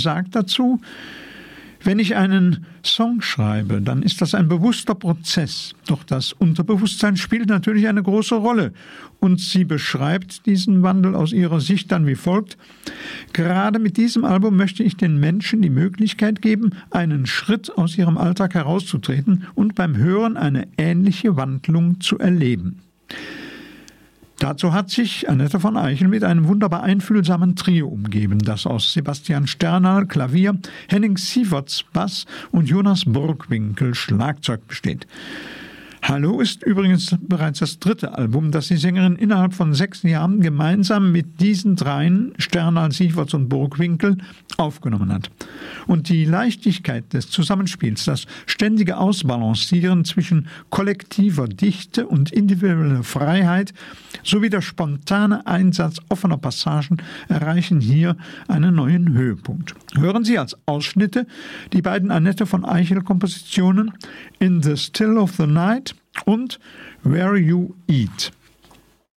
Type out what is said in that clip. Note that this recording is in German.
sagt dazu: Wenn ich einen Song schreibe, dann ist das ein bewusster Prozess. Doch das Unterbewusstsein spielt natürlich eine große Rolle. Und sie beschreibt diesen Wandel aus ihrer Sicht dann wie folgt: Gerade mit diesem Album möchte ich den Menschen die Möglichkeit geben, einen Schritt aus ihrem Alltag herauszutreten und beim Hören eine ähnliche Wandlung zu erleben. Dazu hat sich Annette von Eichel mit einem wunderbar einfühlsamen Trio umgeben, das aus Sebastian Sternal Klavier, Henning Sieverts Bass und Jonas Burgwinkel Schlagzeug besteht. Hallo ist übrigens bereits das 3. Album, das die Sängerin innerhalb von 6 Jahren gemeinsam mit diesen dreien, Sternal, Sieverts und Burgwinkel, aufgenommen hat. Und die Leichtigkeit des Zusammenspiels, das ständige Ausbalancieren zwischen kollektiver Dichte und individueller Freiheit sowie der spontane Einsatz offener Passagen erreichen hier einen neuen Höhepunkt. Hören Sie als Ausschnitte die beiden Annette von Eichel-Kompositionen In the Still of the Night und Where You Eat.